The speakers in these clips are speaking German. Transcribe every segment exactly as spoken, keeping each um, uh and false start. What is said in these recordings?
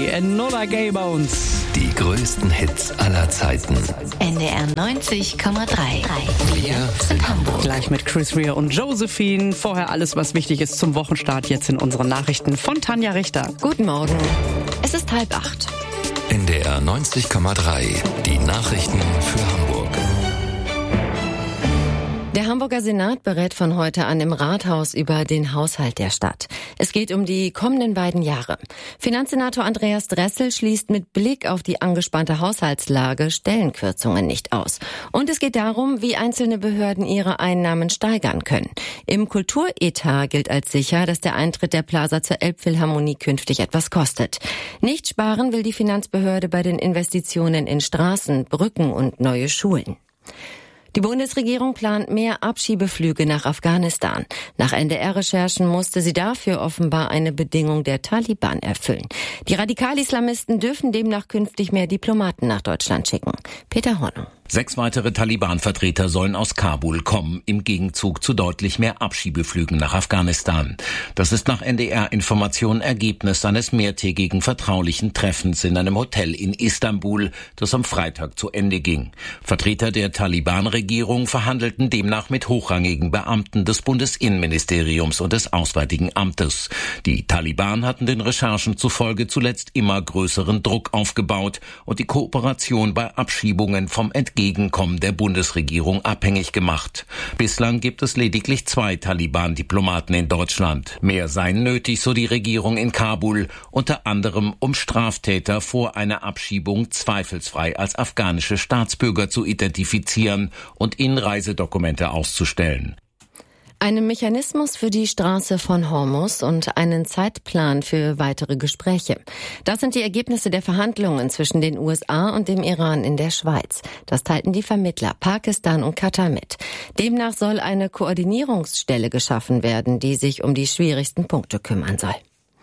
Country, Enola Gay Bones. Die größten Hits aller Zeiten. N D R neunzig Komma drei. Wir sind Hamburg. Gleich mit Chris Rea und Josephine. Vorher alles, was wichtig ist zum Wochenstart, jetzt in unseren Nachrichten von Tanja Richter. Guten Morgen. Es ist halb acht. N D R neunzig Komma drei. Die Nachrichten für Hamburg. Der Hamburger Senat berät von heute an im Rathaus über den Haushalt der Stadt. Es geht um die kommenden beiden Jahre. Finanzsenator Andreas Dressel schließt mit Blick auf die angespannte Haushaltslage Stellenkürzungen nicht aus. Und es geht darum, wie einzelne Behörden ihre Einnahmen steigern können. Im Kulturetat gilt als sicher, dass der Eintritt der Plaza zur Elbphilharmonie künftig etwas kostet. Nicht sparen will die Finanzbehörde bei den Investitionen in Straßen, Brücken und neue Schulen. Die Bundesregierung plant mehr Abschiebeflüge nach Afghanistan. Nach N D R-Recherchen musste sie dafür offenbar eine Bedingung der Taliban erfüllen. Die Radikal-Islamisten dürfen demnach künftig mehr Diplomaten nach Deutschland schicken. Peter Hornung. Sechs weitere Taliban-Vertreter sollen aus Kabul kommen, im Gegenzug zu deutlich mehr Abschiebeflügen nach Afghanistan. Das ist nach N D R-Informationen Ergebnis eines mehrtägigen vertraulichen Treffens in einem Hotel in Istanbul, das am Freitag zu Ende ging. Vertreter der Taliban-Regierung verhandelten demnach mit hochrangigen Beamten des Bundesinnenministeriums und des Auswärtigen Amtes. Die Taliban hatten den Recherchen zufolge zuletzt immer größeren Druck aufgebaut und die Kooperation bei Abschiebungen vom Entgegenkommen der Bundesregierung abhängig gemacht. Bislang gibt es lediglich zwei Taliban-Diplomaten in Deutschland. Mehr seien nötig, so die Regierung in Kabul, unter anderem um Straftäter vor einer Abschiebung zweifelsfrei als afghanische Staatsbürger zu identifizieren und ihnen Reisedokumente auszustellen. Einen Mechanismus für die Straße von Hormuz und einen Zeitplan für weitere Gespräche. Das sind die Ergebnisse der Verhandlungen zwischen den U S A und dem Iran in der Schweiz. Das teilten die Vermittler Pakistan und Katar mit. Demnach soll eine Koordinierungsstelle geschaffen werden, die sich um die schwierigsten Punkte kümmern soll.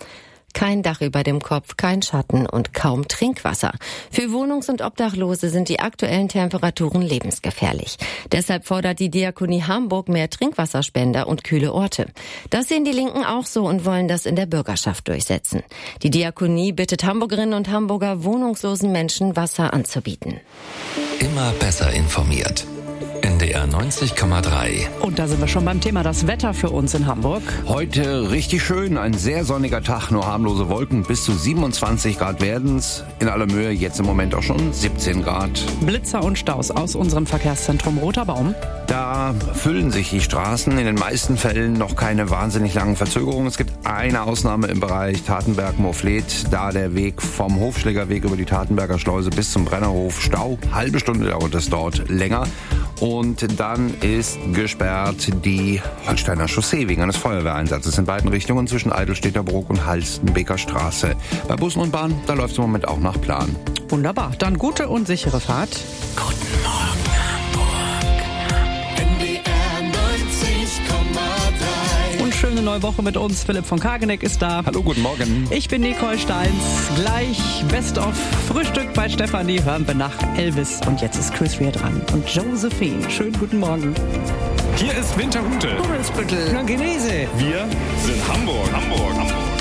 Kein Dach über dem Kopf, kein Schatten und kaum Trinkwasser. Für Wohnungs- und Obdachlose sind die aktuellen Temperaturen lebensgefährlich. Deshalb fordert die Diakonie Hamburg mehr Trinkwasserspender und kühle Orte. Das sehen die Linken auch so und wollen das in der Bürgerschaft durchsetzen. Die Diakonie bittet Hamburgerinnen und Hamburger, wohnungslosen Menschen Wasser anzubieten. Immer besser informiert. N D R neunzig Komma drei. Und da sind wir schon beim Thema das Wetter für uns in Hamburg. Heute richtig schön, ein sehr sonniger Tag, nur harmlose Wolken. Bis zu siebenundzwanzig Grad werden's. In aller Mühe jetzt im Moment auch schon siebzehn Grad. Blitzer und Staus aus unserem Verkehrszentrum Roter Baum. Da füllen sich die Straßen. In den meisten Fällen noch keine wahnsinnig langen Verzögerungen. Es gibt eine Ausnahme im Bereich Tatenberg-Moorfleet. Da der Weg vom Hofschlägerweg über die Tatenberger Schleuse bis zum Brennerhof Stau. Halbe Stunde dauert es dort länger. Und dann ist gesperrt die Holsteiner Chaussee wegen eines Feuerwehreinsatzes in beiden Richtungen zwischen Eidelstädter Bruck und Halstenbeker Straße. Bei Bussen und Bahn, da läuft es im Moment auch nach Plan. Wunderbar, dann gute und sichere Fahrt. Guten Morgen, Hamburg. N D R neunzig Komma drei. Und schöne neue Woche mit uns. Philipp von Kageneck ist da. Hallo, guten Morgen. Ich bin Nicole Steins. Gleich Best of Frühstück bei Stefanie hören wir nach Elvis. Und jetzt ist Chris Rea dran. Und Josephine. Schönen guten Morgen. Hier ist Winterhude. Blankenese. Wir sind Hamburg. Hamburg. Hamburg.